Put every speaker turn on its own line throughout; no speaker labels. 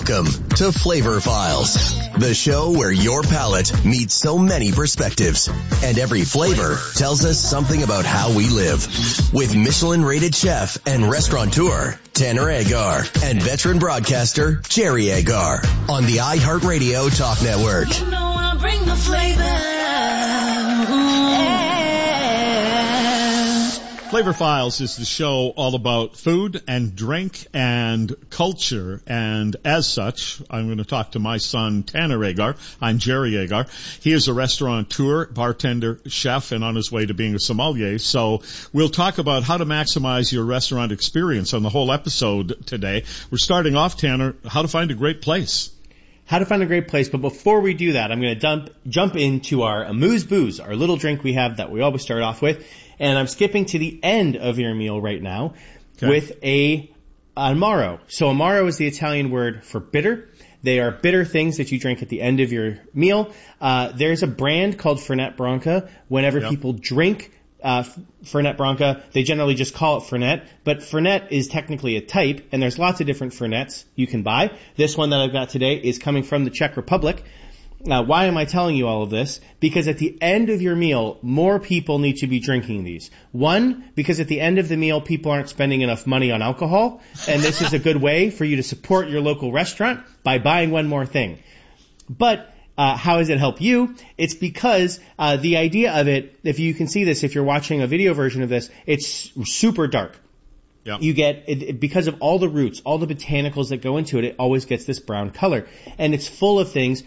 Welcome to Flavor Files, the show where your palate meets so many perspectives and every flavor tells us something about how we live. With Michelin-rated chef and restaurateur Tanner Agar and veteran broadcaster Jerry Agar on the iHeartRadio Talk Network.
You know I bring the flavor.
Flavor Files is the show all about food and drink and culture, and as such, I'm going to talk to my son, Tanner Agar. I'm Jerry Agar. He is a restaurateur, bartender, chef, and on his way to being a sommelier. So we'll talk about how to maximize your restaurant experience on the whole episode today. We're starting off, Tanner, how to find a great place.
How to find a great place, but before we do that, I'm going to jump into our Amuse Booze, our little drink we have that we always start off with. And I'm skipping to the end of your meal right now with a Amaro. So Amaro is the Italian word for bitter. They are bitter things that you drink at the end of your meal. There's a brand called Fernet Branca. Whenever people drink Fernet Branca, they generally just call it Fernet. But Fernet is technically a type, and there's lots of different Fernets you can buy. This one that I've got today is coming from the Czech Republic. Now, why am I telling you all of this? Because at the end of your meal, more people need to be drinking these. One, because at the end of the meal, people aren't spending enough money on alcohol, and this is a good way for you to support your local restaurant by buying one more thing. But how does it help you? It's because the idea of it, if you can see this, if you're watching a video version of this, it's super dark. Yep. You get, because of all the roots, all the botanicals that go into it, it always gets this brown color. And it's full of things.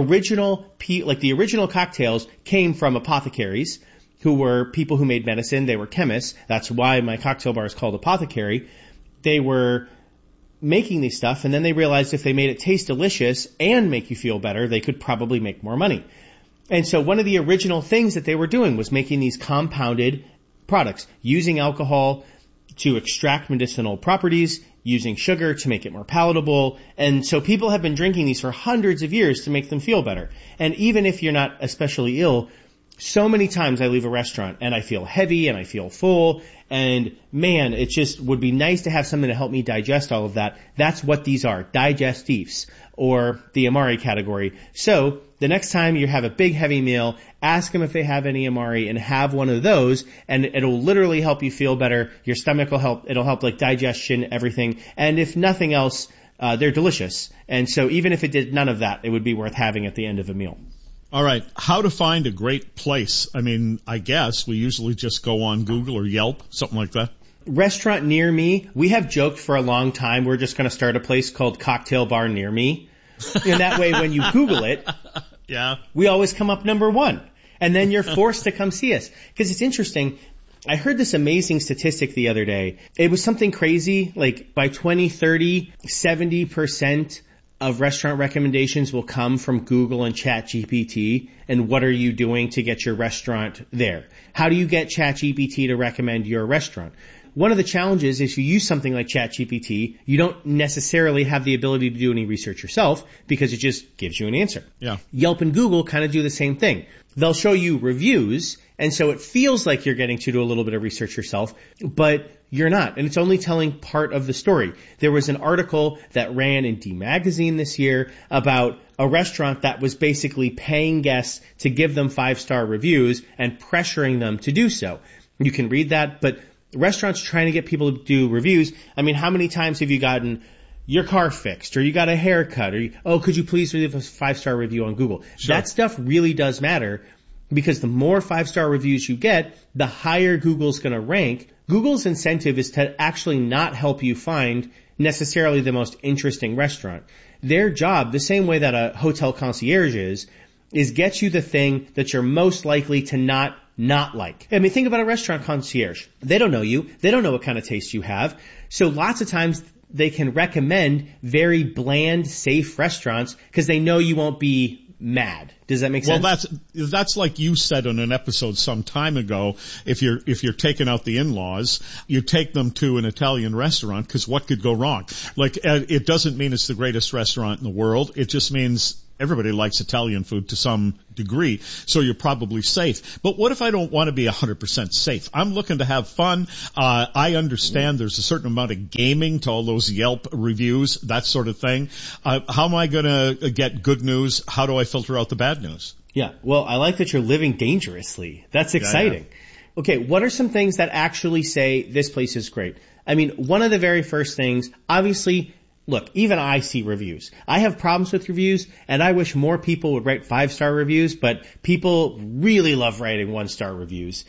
The original cocktails came from apothecaries, who were people who made medicine. They were chemists. That's why my cocktail bar is called Apothecary. They were making these stuff, and then they realized if they made it taste delicious and make you feel better, they could probably make more money. And so one of the original things that they were doing was making these compounded products, using alcohol to extract medicinal properties, using sugar to make it more palatable. And so people have been drinking these for hundreds of years to make them feel better. And even if you're not especially ill, so many times I leave a restaurant and I feel heavy and I feel full, and man, it just would be nice to have something to help me digest all of that. That's what these are, digestifs, or the Amari category. So the next time you have a big heavy meal, ask them if they have any Amari and have one of those, and it'll literally help you feel better. Your stomach will help, it'll help like digestion, everything. And if nothing else, they're delicious. And so even if it did none of that, it would be worth having at the end of a meal.
All right. How to find a great place? I mean, I guess we usually just go on Google or Yelp, something like that.
Restaurant near me. We have joked for a long time we're just going to start a place called Cocktail Bar Near Me. And that way when you Google it, we always come up number one. And then you're forced to come see us. Because it's interesting. I heard this amazing statistic the other day. It was something crazy, like by 2030, 70% of restaurant recommendations will come from Google and ChatGPT. And what are you doing to get your restaurant there? How do you get ChatGPT to recommend your restaurant? One of the challenges is if you use something like ChatGPT, you don't necessarily have the ability to do any research yourself because it just gives you an answer.
Yeah.
Yelp and Google kind of do the same thing. They'll show you reviews, and so it feels like you're getting to do a little bit of research yourself, but you're not, and it's only telling part of the story. There was an article that ran in D Magazine this year about a restaurant that was basically paying guests to give them 5-star reviews and pressuring them to do so. You can read that, but restaurants trying to get people to do reviews. I mean, how many times have you gotten your car fixed, or you got a haircut, or could you please leave a 5-star review on Google? Sure. That stuff really does matter, because the more 5-star reviews you get, the higher Google's going to rank. Google's incentive is to actually not help you find necessarily the most interesting restaurant. Their job, the same way that a hotel concierge is get you the thing that you're most likely to not like. I mean, think about a restaurant concierge. They don't know you. They don't know what kind of taste you have. So lots of times they can recommend very bland, safe restaurants because they know you won't be mad. Does that make sense?
Well, that's like you said on an episode some time ago. If you're taking out the in-laws, you take them to an Italian restaurant because what could go wrong? Like, it doesn't mean it's the greatest restaurant in the world. It just means Everybody likes Italian food to some degree, so you're probably safe. But what if I don't want to be 100% safe? I'm looking to have fun. I understand there's a certain amount of gaming to all those Yelp reviews, that sort of thing. How am I going to get good news? How do I filter out the bad news?
Yeah, well, I like that you're living dangerously. That's exciting. Yeah. Okay, what are some things that actually say this place is great? I mean, one of the very first things, obviously, look, even I see reviews. I have problems with reviews, and I wish more people would write 5-star reviews, but people really love writing 1-star reviews.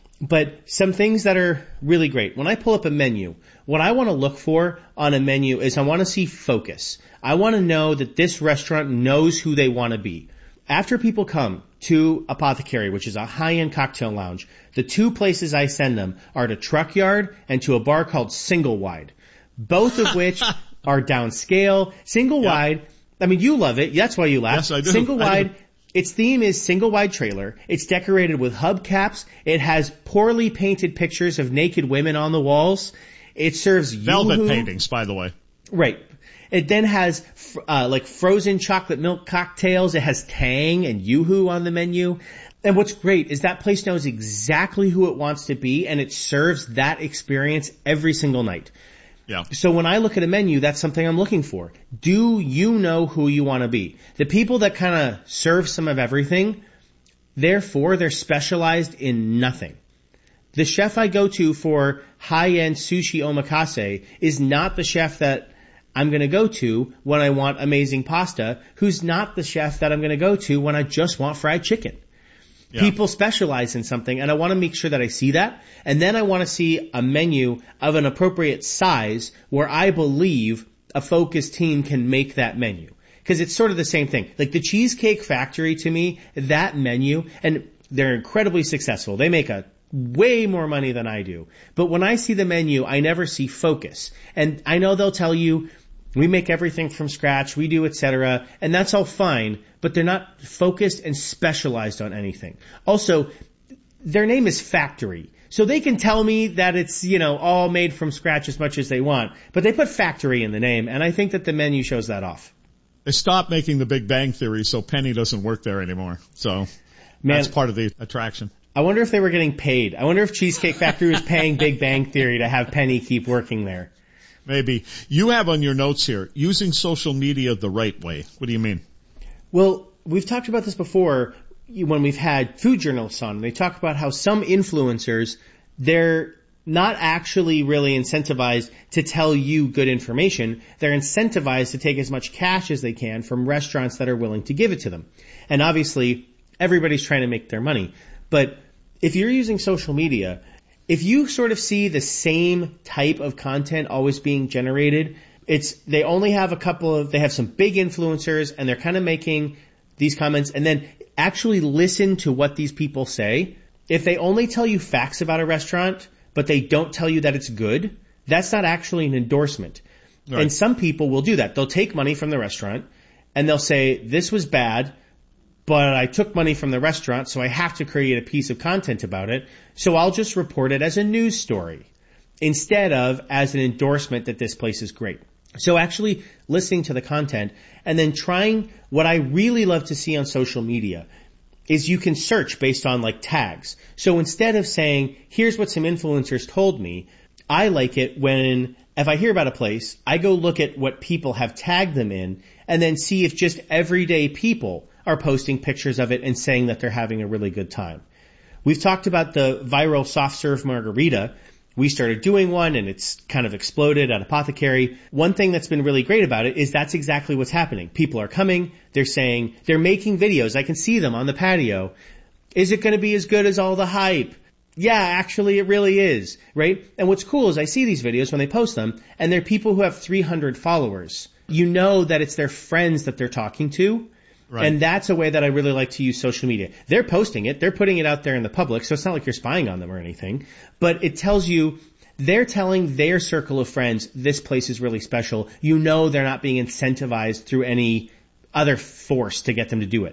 But some things that are really great. When I pull up a menu, what I want to look for on a menu is I want to see focus. I want to know that this restaurant knows who they want to be. After people come to Apothecary, which is a high-end cocktail lounge, the two places I send them are to Truck Yard and to a bar called Single Wide, both of which are downscale. Single Wide, I mean, you love it. That's why you laugh.
Yes, I do.
Single Wide, its theme is Single Wide trailer. It's decorated with hubcaps. It has poorly painted pictures of naked women on the walls. It serves
velvet paintings, by the way.
Right. It then has like frozen chocolate milk cocktails. It has Tang and Yoo-hoo on the menu. And what's great is that place knows exactly who it wants to be, and it serves that experience every single night.
Yeah.
So when I look at a menu, that's something I'm looking for. Do you know who you want to be? The people that kind of serve some of everything, therefore they're specialized in nothing. The chef I go to for high-end sushi omakase is not the chef that I'm going to go to when I want amazing pasta, who's not the chef that I'm going to go to when I just want fried chicken. Yeah. People specialize in something, and I want to make sure that I see that. And then I want to see a menu of an appropriate size where I believe a focused team can make that menu. Because it's sort of the same thing. Like the Cheesecake Factory, to me, that menu, and they're incredibly successful. They make a way more money than I do. But when I see the menu, I never see focus. And I know they'll tell you, we make everything from scratch, we do, etc., and that's all fine, but they're not focused and specialized on anything. Also, their name is Factory. So they can tell me that it's, all made from scratch as much as they want, but they put Factory in the name, and I think that the menu shows that off.
They stopped making the Big Bang Theory, so Penny doesn't work there anymore. So that's part of the attraction.
I wonder if they were getting paid. I wonder if Cheesecake Factory was paying Big Bang Theory to have Penny keep working there.
Maybe. You have on your notes here, using social media the right way. What do you mean?
Well, we've talked about this before when we've had food journalists on. They talk about how some influencers, they're not actually really incentivized to tell you good information. They're incentivized to take as much cash as they can from restaurants that are willing to give it to them. And obviously, everybody's trying to make their money. But if you're using social media, if you sort of see the same type of content always being generated, they only have they have some big influencers and they're kind of making these comments, and then actually listen to what these people say. If they only tell you facts about a restaurant, but they don't tell you that it's good, that's not actually an endorsement. Right. And some people will do that. They'll take money from the restaurant and they'll say, this was bad, but I took money from the restaurant, so I have to create a piece of content about it. So I'll just report it as a news story instead of as an endorsement that this place is great. So actually listening to the content and then trying what I really love to see on social media is you can search based on like tags. So instead of saying, here's what some influencers told me, I like it when if I hear about a place, I go look at what people have tagged them in and then see if just everyday people are posting pictures of it and saying that they're having a really good time. We've talked about the viral soft serve margarita. We started doing one and it's kind of exploded at Apothecary. One thing that's been really great about it is that's exactly what's happening. People are coming, they're saying, they're making videos. I can see them on the patio. Is it going to be as good as all the hype? Yeah, actually it really is, right? And what's cool is I see these videos when they post them and they're people who have 300 followers. You know that it's their friends that they're talking to. Right. And that's a way that I really like to use social media. They're posting it. They're putting it out there in the public, so it's not like you're spying on them or anything. But it tells you they're telling their circle of friends this place is really special. You know they're not being incentivized through any other force to get them to do it.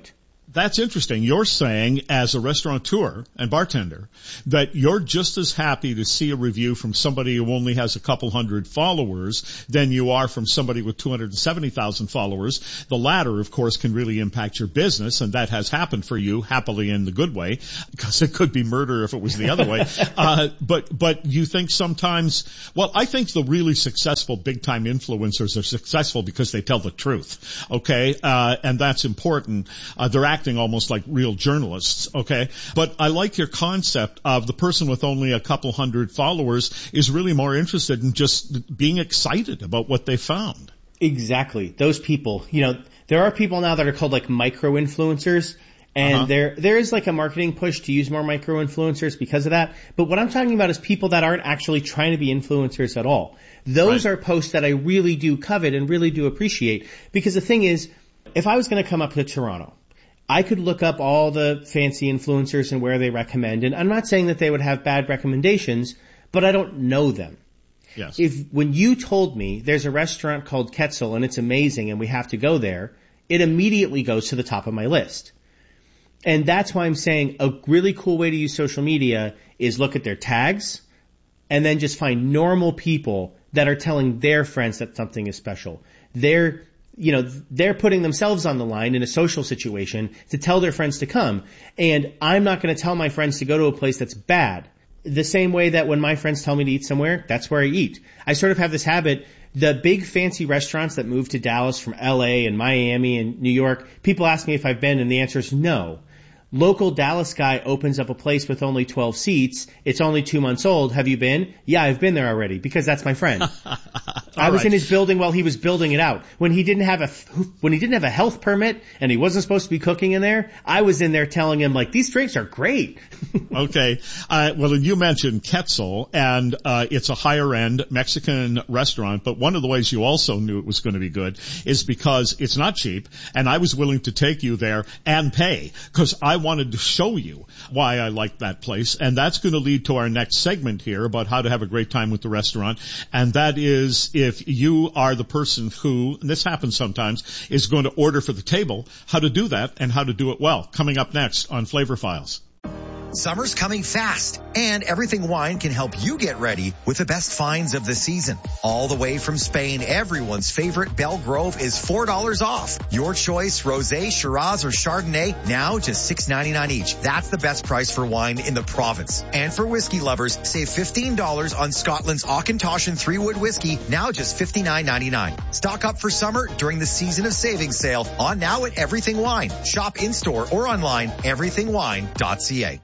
That's interesting. You're saying, as a restaurateur and bartender, that you're just as happy to see a review from somebody who only has a couple hundred followers than you are from somebody with 270,000 followers. The latter, of course, can really impact your business, and that has happened for you, happily in the good way, because it could be murder if it was the other way. But you think sometimes, well, I think the really successful big-time influencers are successful because they tell the truth, okay? And that's important. They're acting almost like real journalists, okay? But I like your concept of the person with only a couple hundred followers is really more interested in just being excited about what they found.
Exactly. Those people, there are people now that are called like micro-influencers, and there is like a marketing push to use more micro-influencers because of that. But what I'm talking about is people that aren't actually trying to be influencers at all. Those are posts that I really do covet and really do appreciate, because the thing is, if I was going to come up to Toronto, I could look up all the fancy influencers and where they recommend, and I'm not saying that they would have bad recommendations, but I don't know them.
Yes.
When you told me there's a restaurant called Quetzal and it's amazing and we have to go there, it immediately goes to the top of my list. And that's why I'm saying a really cool way to use social media is look at their tags and then just find normal people that are telling their friends that something is special. They're putting themselves on the line in a social situation to tell their friends to come. And I'm not going to tell my friends to go to a place that's bad. The same way that when my friends tell me to eat somewhere, that's where I eat. I sort of have this habit. The big fancy restaurants that moved to Dallas from LA and Miami and New York, people ask me if I've been, and the answer is no. Local Dallas guy opens up a place with only 12 seats. It's only 2 months old. Have you been? Yeah, I've been there already, because that's my friend. I was in his building while he was building it out. When he didn't have a health permit and he wasn't supposed to be cooking in there, I was in there telling him, like, these drinks are great.
Okay. Well, you mentioned Quetzal, and it's a higher-end Mexican restaurant, but one of the ways you also knew it was going to be good is because it's not cheap, and I was willing to take you there and pay, because I wanted to show you why I liked that place, and that's going to lead to our next segment here about how to have a great time with the restaurant, and that is if you are the person who, and this happens sometimes, is going to order for the table, how to do that and how to do it well. Coming up next on Flavor Files.
Summer's coming fast, and Everything Wine can help you get ready with the best finds of the season. All the way from Spain, everyone's favorite Belgrove is $4 off. Your choice, Rosé, Shiraz, or Chardonnay, now just $6.99 each. That's the best price for wine in the province. And for whiskey lovers, save $15 on Scotland's Auchentoshan 3-Wood whiskey, now just $59.99. Stock up for summer during the Season of Savings sale on now at Everything Wine. Shop in-store or online, everythingwine.ca.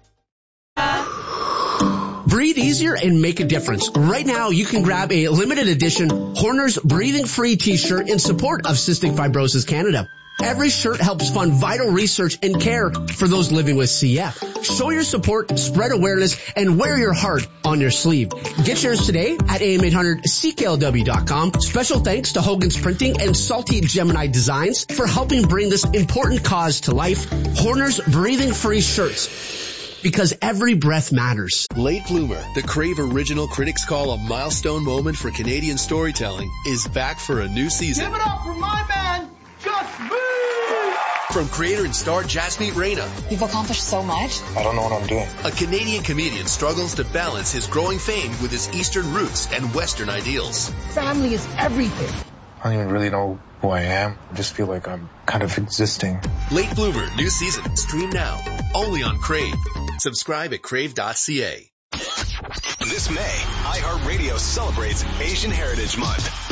Breathe easier and make a difference. Right now, you can grab a limited edition Horner's Breathing Free t-shirt in support of Cystic Fibrosis Canada. Every shirt helps fund vital research and care for those living with CF. Show your support, spread awareness, and wear your heart on your sleeve. Get yours today at am800cklw.com. Special thanks to Hogan's Printing and Salty Gemini Designs for helping bring this important cause to life. Horner's Breathing Free shirts. Because every breath matters.
Late Bloomer, the Crave original critics call a milestone moment for Canadian storytelling, is back for a new season.
Give it up for my man, Jasmeet!
From creator and star Jasmeet Reina.
You've accomplished so much.
I don't know what I'm doing.
A Canadian comedian struggles to balance his growing fame with his Eastern roots and Western ideals.
Family is everything.
I don't even really know who I am. I just feel like I'm kind of existing.
Late Bloomer, new season. Stream now. Only on Crave. Subscribe at crave.ca.
This May, iHeartRadio celebrates Asian Heritage Month.